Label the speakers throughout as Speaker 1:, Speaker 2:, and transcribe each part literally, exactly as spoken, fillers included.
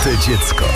Speaker 1: Złote dziecko.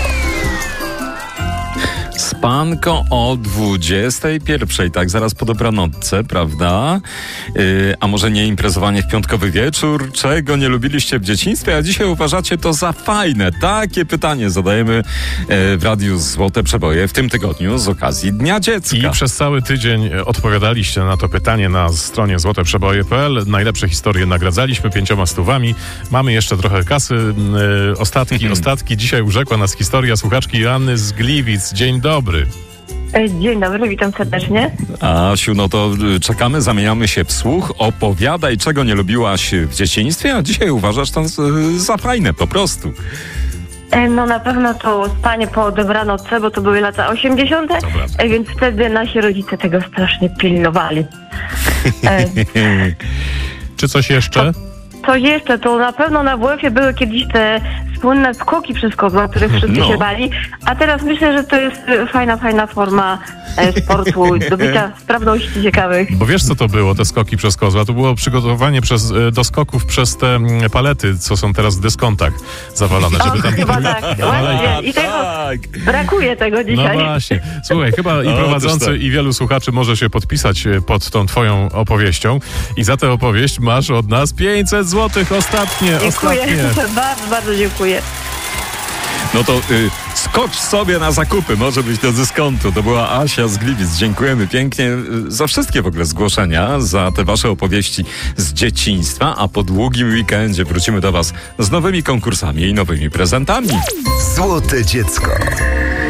Speaker 2: Spanko o dwudziestej pierwszej, tak zaraz po dobranocce, prawda? Yy, a może nie imprezowanie w piątkowy wieczór? Czego nie lubiliście w dzieciństwie, a dzisiaj uważacie to za fajne? Takie pytanie zadajemy yy, w Radiu Złote Przeboje w tym tygodniu z okazji Dnia Dziecka.
Speaker 3: I przez cały tydzień odpowiadaliście na to pytanie na stronie złote przeboje kropka p l. Najlepsze historie nagradzaliśmy pięcioma stówami. Mamy jeszcze trochę kasy. Yy, ostatki, ostatki. Dzisiaj urzekła nas historia słuchaczki Joanny z Gliwic. Dzień dobry.
Speaker 4: Dzień dobry, witam serdecznie.
Speaker 2: Asiu, no to czekamy, zamieniamy się w słuch. Opowiadaj, czego nie lubiłaś w dzieciństwie, a dzisiaj uważasz to za fajne po prostu.
Speaker 4: No na pewno to spanie po dobranocce, bo to były lata osiemdziesiąte, więc wtedy nasi rodzice tego strasznie pilnowali. E,
Speaker 3: Czy coś jeszcze?
Speaker 4: Coś jeszcze, to na pewno na W F-ie były kiedyś te słynne skoki przez kozła, których wszyscy
Speaker 2: No.
Speaker 4: się bali, a teraz myślę, że to jest fajna, fajna forma e, sportu, do bycia sprawności ciekawych.
Speaker 3: Bo wiesz, co to było, te skoki przez kozła? To było przygotowanie przez, do skoków przez te mm, palety, co są teraz w dyskontach zawalone, żeby
Speaker 4: O,
Speaker 3: tam...
Speaker 4: chyba tak, właśnie. I tego
Speaker 2: tak.
Speaker 4: brakuje tego
Speaker 3: No
Speaker 4: dzisiaj.
Speaker 3: właśnie. Słuchaj, chyba i
Speaker 2: O,
Speaker 3: prowadzący,
Speaker 2: też tak.
Speaker 3: i wielu słuchaczy może się podpisać pod tą twoją opowieścią. I za tę opowieść masz od nas pięćset złotych. Ostatnie,
Speaker 4: Dziękuję,
Speaker 3: ostatnie.
Speaker 4: bardzo, bardzo dziękuję.
Speaker 2: No to y, skocz sobie na zakupy, może być do dyskontu. To była Asia z Gliwic. Dziękujemy pięknie y, za wszystkie w ogóle zgłoszenia, za te wasze opowieści z dzieciństwa, a po długim weekendzie wrócimy do was z nowymi konkursami i nowymi prezentami.
Speaker 1: Złote dziecko.